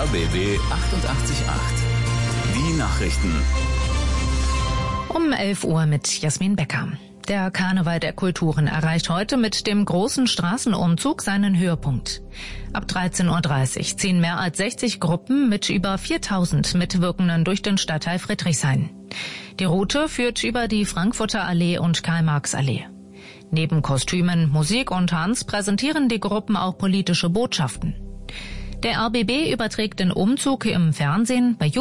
RBB 88.8. Die Nachrichten. Um 11 Uhr mit Jasmin Becker. Der Karneval der Kulturen erreicht heute mit dem großen Straßenumzug seinen Höhepunkt. Ab 13.30 Uhr ziehen mehr als 60 Gruppen mit über 4.000 Mitwirkenden durch den Stadtteil Friedrichshain. Die Route führt über die Frankfurter Allee und Karl-Marx-Allee. Neben Kostümen, Musik und Tanz präsentieren die Gruppen auch politische Botschaften. Der RBB überträgt den Umzug im Fernsehen, bei